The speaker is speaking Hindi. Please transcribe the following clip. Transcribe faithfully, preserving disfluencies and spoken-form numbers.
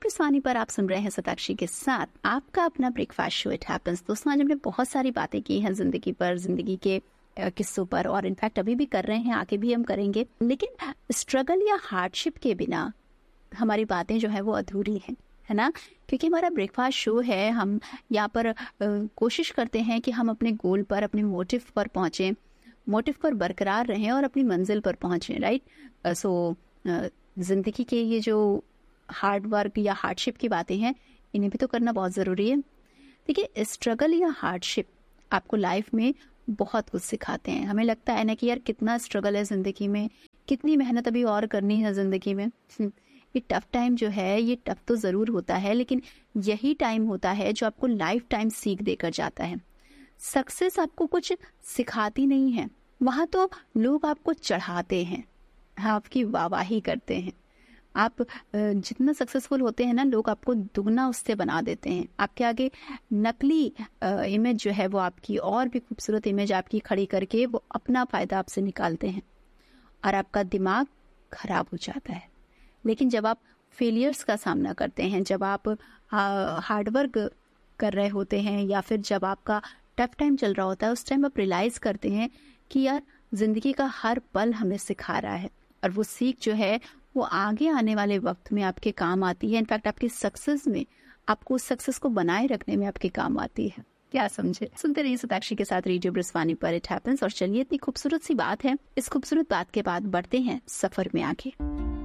ब्रिस्वानी पर आप सुन रहे हैं सताक्षी के साथ आपका अपना ब्रेकफास्ट शो इट हैपेंस। दोस्तों, आज हमने बहुत सारी बातें की हैं जिंदगी पर, जिंदगी के किस्सों पर, और इनफैक्ट अभी भी कर रहे हैं, आगे भी हम करेंगे। लेकिन स्ट्रगल या हार्डशिप के बिना हमारी बातें जो है वो अधूरी हैं, है ना। क्योंकि हमारा ब्रेकफास्ट शो है, हम यहाँ पर आ, कोशिश करते हैं कि हम अपने गोल पर, अपने मोटिव पर पहुँचें, मोटिव पर बरकरार रहें और अपनी मंजिल पर पहुँचें, राइट। सो जिंदगी के ये जो हार्ड वर्क या हार्डशिप की बातें हैं, इन्हें भी तो करना बहुत ज़रूरी है। देखिए, स्ट्रगल या हार्डशिप आपको लाइफ में बहुत कुछ सिखाते हैं। हमें लगता है ना कि यार कितना स्ट्रगल है ज़िंदगी में, कितनी मेहनत अभी और करनी है ज़िंदगी में। ये टफ टाइम जो है, ये टफ तो ज़रूर होता है, लेकिन यही टाइम होता है जो आपको लाइफ टाइम सीख देकर जाता है। सक्सेस आपको कुछ सिखाती नहीं है, वहाँ तो लोग आपको चढ़ाते हैं, आपकी वाहवाही करते हैं। आप जितना सक्सेसफुल होते हैं ना, लोग आपको दुगना उससे बना देते हैं। आपके आगे नकली इमेज जो है वो आपकी और भी खूबसूरत इमेज आपकी खड़ी करके वो अपना फ़ायदा आपसे निकालते हैं और आपका दिमाग खराब हो जाता है। लेकिन जब आप फेलियर्स का सामना करते हैं, जब आप हार्डवर्क कर रहे होते हैं, या फिर जब आपका टफ टाइम चल रहा होता है, उस टाइम आप रियलाइज़ करते हैं कि यार ज़िंदगी का हर पल हमें सिखा रहा है, और वो सीख जो है वो आगे आने वाले वक्त में आपके काम आती है। इनफैक्ट आपकी सक्सेस में, आपको उस सक्सेस को बनाए रखने में आपके काम आती है। क्या समझे? सुनते रहिए सताक्षी के साथ रेडियो ब्रिस्वानी पर इट हैपेंस। और चलिए, इतनी खूबसूरत सी बात है, इस खूबसूरत बात के बाद बढ़ते हैं सफर में आगे।